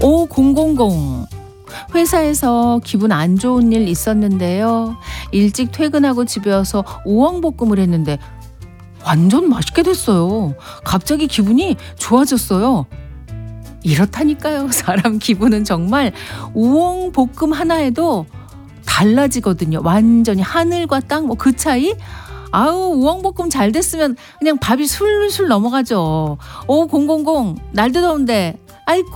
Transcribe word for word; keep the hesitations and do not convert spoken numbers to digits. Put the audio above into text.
오공공공 회사에서 기분 안 좋은 일 있었는데요. 일찍 퇴근하고 집에 와서 우엉볶음을 했는데 완전 맛있게 됐어요. 갑자기 기분이 좋아졌어요. 이렇다니까요. 사람 기분은 정말 우엉볶음 하나에도 달라지거든요. 완전히 하늘과 땅 뭐 그 차이? 아우 우엉볶음 잘 됐으면 그냥 밥이 술술 넘어가죠. 오공공공 날도 더운데 아이쿠